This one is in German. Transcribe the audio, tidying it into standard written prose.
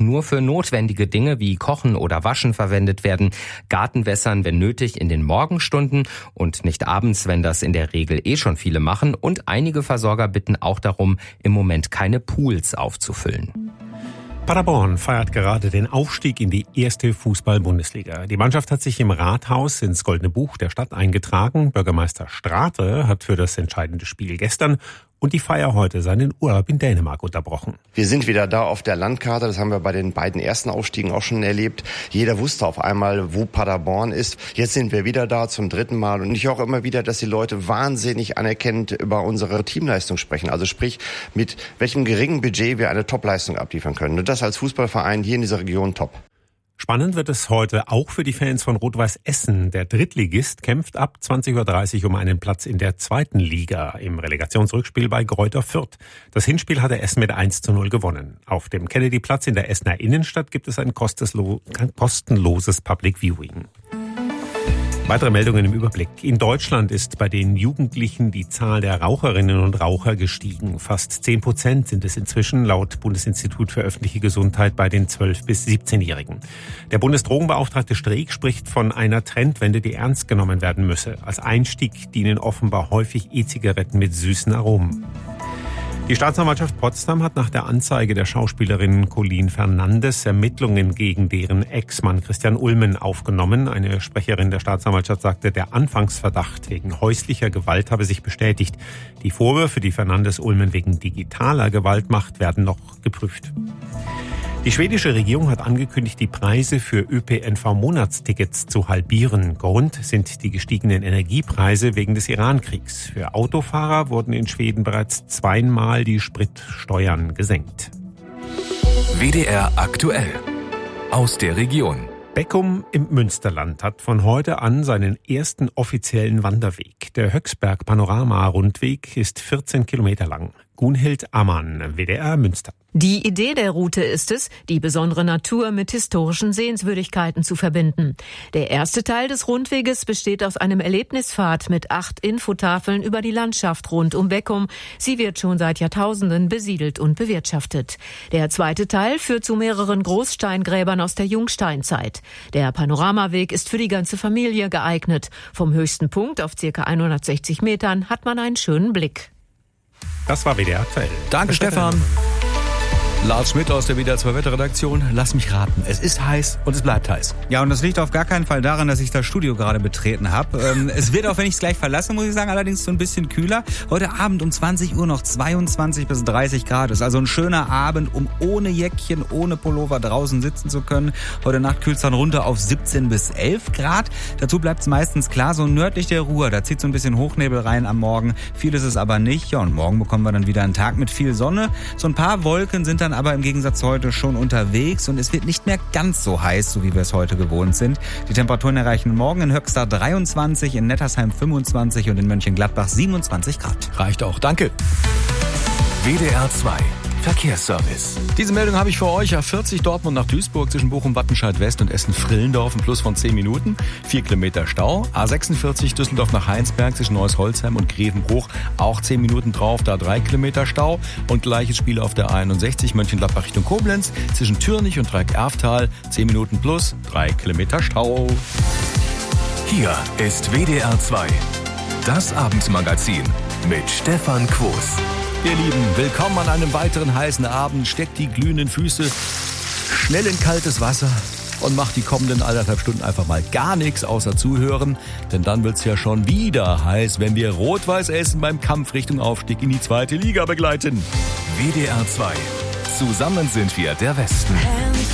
nur für notwendige Dinge wie Kochen oder Waschen verwendet werden, Gartenwässern, wenn nötig, in den Morgenstunden und nicht abends, wenn das in der Regel schon viele machen. Und einige Versorger bitten auch darum, im Moment keine Pools aufzufüllen. Paderborn feiert gerade den Aufstieg in die erste Fußball-Bundesliga. Die Mannschaft hat sich im Rathaus ins Goldene Buch der Stadt eingetragen. Bürgermeister Strate hat für das entscheidende Spiel gestern und die Feier heute seinen Urlaub in Dänemark unterbrochen. Wir sind wieder da auf der Landkarte. Das haben wir bei den beiden ersten Aufstiegen auch schon erlebt. Jeder wusste auf einmal, wo Paderborn ist. Jetzt sind wir wieder da zum 3. Mal. Und ich höre auch immer wieder, dass die Leute wahnsinnig anerkennend über unsere Teamleistung sprechen. Also sprich, mit welchem geringen Budget wir eine Topleistung abliefern können. Und das als Fußballverein hier in dieser Region top. Spannend wird es heute auch für die Fans von Rot-Weiß Essen. Der Drittligist kämpft ab 20.30 Uhr um einen Platz in der 2. Liga im Relegationsrückspiel bei Greuther Fürth. Das Hinspiel hatte Essen mit 1:0 gewonnen. Auf dem Kennedy-Platz in der Essener Innenstadt gibt es ein kostenloses Public Viewing. Weitere Meldungen im Überblick. In Deutschland ist bei den Jugendlichen die Zahl der Raucherinnen und Raucher gestiegen. Fast 10% sind es inzwischen laut Bundesinstitut für öffentliche Gesundheit bei den 12- bis 17-Jährigen. Der Bundesdrogenbeauftragte Streeck spricht von einer Trendwende, die ernst genommen werden müsse. Als Einstieg dienen offenbar häufig E-Zigaretten mit süßen Aromen. Die Staatsanwaltschaft Potsdam hat nach der Anzeige der Schauspielerin Colleen Fernandes Ermittlungen gegen deren Ex-Mann Christian Ulmen aufgenommen. Eine Sprecherin der Staatsanwaltschaft sagte, der Anfangsverdacht wegen häuslicher Gewalt habe sich bestätigt. Die Vorwürfe, die Fernandes Ulmen wegen digitaler Gewalt macht, werden noch geprüft. Die schwedische Regierung hat angekündigt, die Preise für ÖPNV-Monatstickets zu halbieren. Grund sind die gestiegenen Energiepreise wegen des Iran-Kriegs. Für Autofahrer wurden in Schweden bereits 2-mal die Spritsteuern gesenkt. WDR aktuell aus der Region. Beckum im Münsterland hat von heute an seinen ersten offiziellen Wanderweg. Der Höchsberg-Panorama-Rundweg ist 14 Kilometer lang. Gunhild Ammann, WDR Münster. Die Idee der Route ist es, die besondere Natur mit historischen Sehenswürdigkeiten zu verbinden. Der erste Teil des Rundweges besteht aus einem Erlebnispfad mit 8 Infotafeln über die Landschaft rund um Beckum. Sie wird schon seit Jahrtausenden besiedelt und bewirtschaftet. Der zweite Teil führt zu mehreren Großsteingräbern aus der Jungsteinzeit. Der Panoramaweg ist für die ganze Familie geeignet. Vom höchsten Punkt auf ca. 160 Metern hat man einen schönen Blick. Das war WDR aktuell. Danke, Stefan. Lars Schmidt aus der WDR 2 Wetterredaktion. Lass mich raten, es ist heiß und es bleibt heiß. Ja, und das liegt auf gar keinen Fall daran, dass ich das Studio gerade betreten habe. Es wird auch, wenn ich es gleich verlasse, muss ich sagen, allerdings so ein bisschen kühler. Heute Abend um 20 Uhr noch 22 bis 30 Grad. Ist also ein schöner Abend, um ohne Jäckchen, ohne Pullover draußen sitzen zu können. Heute Nacht kühlt es dann runter auf 17 bis 11 Grad. Dazu bleibt es meistens klar, so nördlich der Ruhr. Da zieht so ein bisschen Hochnebel rein am Morgen. Viel ist es aber nicht. Ja, und morgen bekommen wir dann wieder einen Tag mit viel Sonne. So ein paar Wolken sind dann aber im Gegensatz zu heute schon unterwegs und es wird nicht mehr ganz so heiß, so wie wir es heute gewohnt sind. Die Temperaturen erreichen morgen in Höxter 23, in Nettersheim 25 und in Mönchengladbach 27 Grad. Reicht auch, danke. WDR 2 Verkehrsservice. Diese Meldung habe ich für euch. A40 Dortmund nach Duisburg zwischen Bochum-Wattenscheid-West und Essen-Frillendorf ein Plus von 10 Minuten. 4 Kilometer Stau. A46 Düsseldorf nach Heinsberg zwischen Neuss-Holzheim und Grevenbruch. Auch 10 Minuten drauf, da 3 Kilometer Stau. Und gleiches Spiel auf der A61 Mönchengladbach Richtung Koblenz zwischen Türnich und Dreieck-Erftal. 10 Minuten plus, 3 Kilometer Stau. Hier ist WDR 2. Das Abendmagazin mit Stefan Quos. Ihr Lieben, willkommen an einem weiteren heißen Abend. Steckt die glühenden Füße schnell in kaltes Wasser und macht die kommenden 1,5 Stunden einfach mal gar nichts außer zuhören. Denn dann wird's ja schon wieder heiß, wenn wir Rot-Weiß Essen beim Kampf Richtung Aufstieg in die 2. Liga begleiten. WDR 2. Zusammen sind wir der Westen.